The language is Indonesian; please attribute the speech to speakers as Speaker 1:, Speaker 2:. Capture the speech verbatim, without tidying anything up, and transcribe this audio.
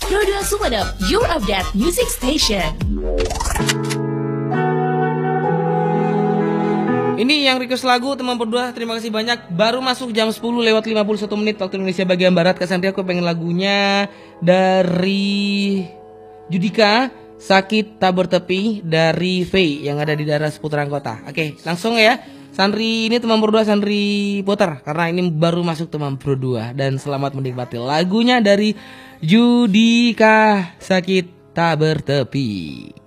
Speaker 1: Pro dua Sumeneb, your update music station.
Speaker 2: Ini yang request lagu teman berdua, terima kasih banyak. Baru masuk jam sepuluh lewat lima puluh satu menit waktu Indonesia bagian Barat. Kasandri aku pengen lagunya dari Judika, Sakit Tak Bertepi dari V yang ada di daerah seputaran kota. Oke, langsung ya. Sandri ini teman berdua, Sandri putar karena ini baru masuk teman berdua. Dan selamat menikmati lagunya dari Judika, Sakit Tak Bertepi.